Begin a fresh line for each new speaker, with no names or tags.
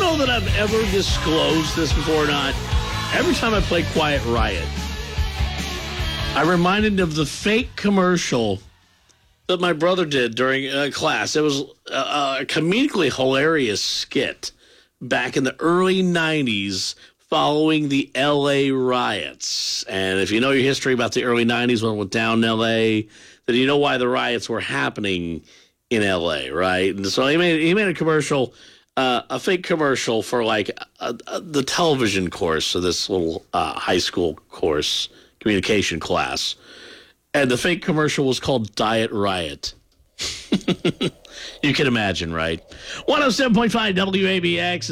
know that I've ever disclosed this before or not. Every time I play Quiet Riot, I'm reminded of the fake commercial that my brother did during class. It was a comedically hilarious skit back in the early 90s following the L.A. riots. And if you know your history about the early 90s when it went down in L.A., then you know why the riots were happening in L.A., right? And so he made a commercial, a fake commercial for like the television course, so this little high school course, communication class. And the fake commercial was called Diet Riot. You can imagine, right? 107.5 WABX.